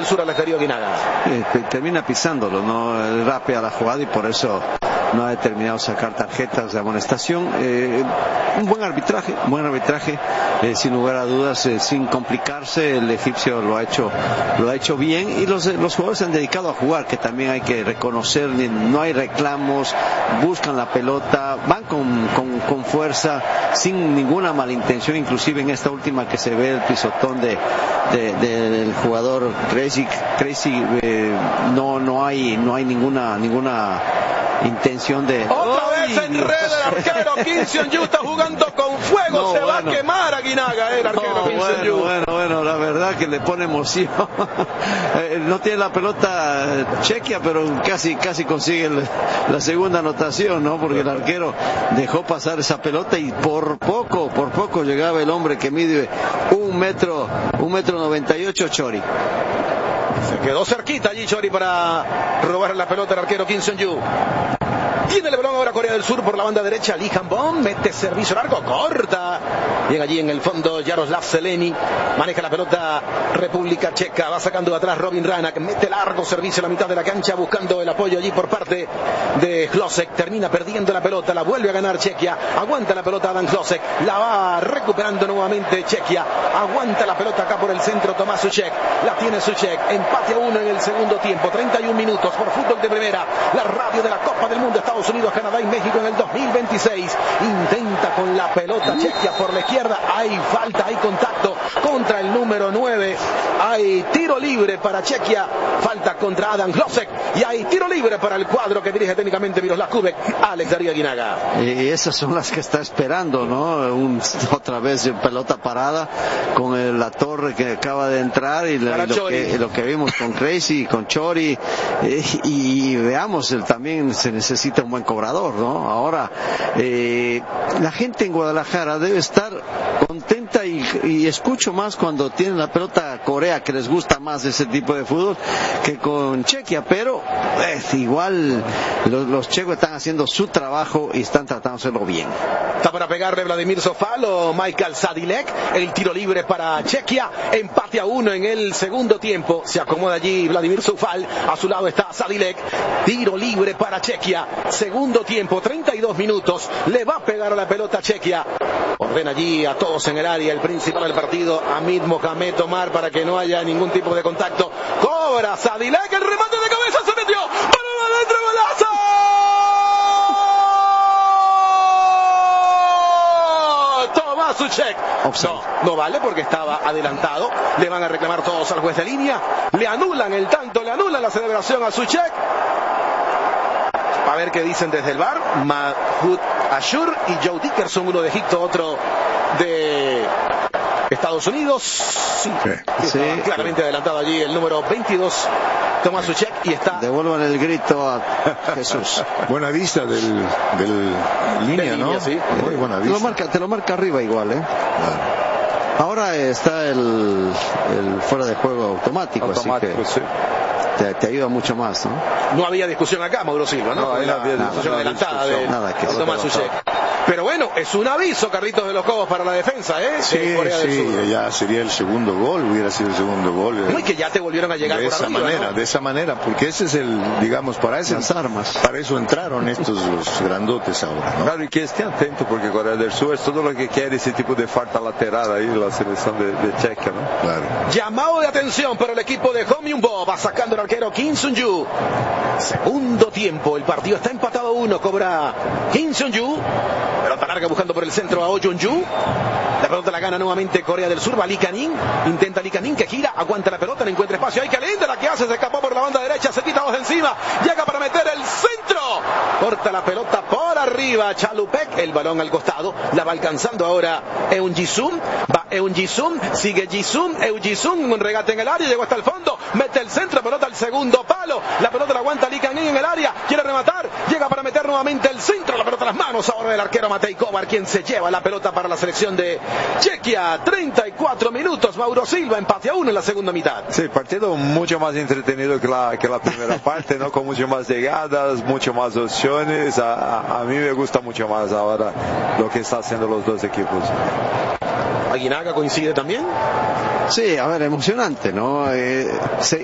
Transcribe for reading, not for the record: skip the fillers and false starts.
del Sur, Alex Darío Aguinaga. Termina pisándolo, no rápida la jugada y por eso no ha determinado sacar tarjetas de amonestación. Un buen arbitraje, sin lugar a dudas, sin complicarse. El egipcio lo ha hecho bien y los jugadores se han dedicado a jugar, que también hay que reconocer. No hay reclamos, buscan la pelota, van con fuerza, sin ninguna malintención. Inclusive en esta última que se ve el pisotón del jugador Crazy, no hay ninguna intención de... Otra vez enreda el arquero. Kim Seon-ju está jugando con fuego. Se va a quemar Aguinaga, el arquero Kim Seon-ju. Bueno, la verdad que le pone emoción. No tiene la pelota Chequia, pero casi consigue la segunda anotación, ¿no? Porque el arquero dejó pasar esa pelota y por poco llegaba el hombre que mide 1,98 m, Chori. Se quedó cerquita allí Chori para robar la pelota al arquero Kim Seon-ju. Tiene el balón ahora Corea del Sur por la banda derecha. Lee Han-bon mete servicio largo, corta. Bien allí en el fondo Jaroslav Zeleny. Maneja la pelota República Checa. Va sacando de atrás Robin Ranak. Mete largo servicio a la mitad de la cancha buscando el apoyo allí por parte de Hlosek. Termina perdiendo la pelota. La vuelve a ganar Chequia. Aguanta la pelota Adam Hlosek. La va recuperando nuevamente Chequia. Aguanta la pelota acá por el centro Tomás Souček. La tiene Souček. Empate a 1 en el segundo tiempo. 31 minutos por fútbol de primera. La radio de la Copa del Mundo. Estados Unidos, Canadá y México en el 2026. Intenta con la pelota Chequia por la izquierda. Hay falta, hay contacto contra el número 9. Hay tiro libre para Chequia. Falta contra Adam Hlosek. Y hay tiro libre para el cuadro que dirige técnicamente Miroslav Kubek, Alex Darío Aguinaga. Y esas son las que está esperando, ¿no? Otra vez en pelota parada con la torre que acaba de entrar y lo que vimos con Crazy y con Chori. Y veamos, también se necesita un buen cobrador, ¿no? Ahora, la gente en Guadalajara debe estar contenta y escucho más cuando tienen la pelota Corea, que les gusta más ese tipo de fútbol que con Chequia, pero igual los checos están haciendo su trabajo y están tratando de hacerlo bien. Está para pegarle Vladimir Sofal o Michael Sadilek. El tiro libre para Chequia. Empate a 1 en el segundo tiempo. Se acomoda allí Vladimir Sofal. A su lado está Sadilek. Tiro libre para Chequia. Segundo tiempo, 32 minutos. Le va a pegar a la pelota Chequia. Ordena allí a todos en el área. El principal del partido, Hamid Mohamed Omar, para que no haya ningún tipo de contacto. Cobra Sadilek. El remate de cabeza se metió. ¡Para adentro, golazo! Tomás Souček. No vale porque estaba adelantado. Le van a reclamar todos al juez de línea. Le anulan el tanto, le anulan la celebración a Souček. A ver qué dicen desde el VAR. Mahmoud Ashur y Joe Dickerson, uno de Egipto, otro de Estados Unidos. Sí. Claramente adelantado allí el número 22, Tomás Souček, y está... Devuelvan el grito a Jesús. Buena vista del línea, ¿no? Sí. Muy buena vista. Te lo marca arriba igual, ¿eh? Claro. Ahora está el fuera de juego automático, así que... Sí. Te ayuda mucho más, ¿no? No había discusión acá, Mauro Silva, ¿no? No había discusión adelantada de Tomás Souček. Pero bueno, es un aviso, Carlitos de los Cobos, para la defensa, ¿eh? Sí, Corea del Sur. Ya sería el segundo gol, hubiera sido el segundo gol. Muy que ya te volvieron a llegar de por esa arriba, manera, ¿no? De esa manera, porque ese es digamos, para eso entraron los grandotes ahora, ¿no? Claro, y que esté atento, porque Corea del Sur es todo lo que quiere ese tipo de falta lateral ahí, la selección de Chequia, ¿no? Claro. Llamado de atención para el equipo de Hong Myung-bo, va sacando el arquero Kim Seon-ju. Segundo tiempo, el partido está empatado a 1, cobra Kim Seon-ju. Pelota larga buscando por el centro a Oh Jun-ju. La pelota la gana nuevamente Corea del Sur, va Lee Kan-in. Intenta Lee Kan-in que gira, aguanta la pelota, no encuentra espacio. Hay caliente la que hace, se escapó por la banda derecha, se quita dos de encima, llega para meter el centro. Corta la pelota por arriba Chalupek, el balón al costado, la va alcanzando ahora Eun Ji-sung. Va Eun Ji-sung, sigue Ji-sung, Eun Ji-sung, un regate en el área, llegó hasta el fondo, mete el centro, pelota al segundo palo. La pelota la aguanta Lee Kan-in en el área, quiere rematar, llega para meter nuevamente el centro, la pelota a las manos ahora del arquero Matej Kovar, quien se lleva la pelota para la selección de Chequia. 34 minutos, Mauro Silva, empate a 1 en la segunda mitad. Sí, partido mucho más entretenido que la primera parte, ¿no? Con mucho más llegadas, mucho más opciones. A mí me gusta mucho más ahora lo que están haciendo los dos equipos. ¿Aguinaga coincide también? Sí, a ver, emocionante, ¿no?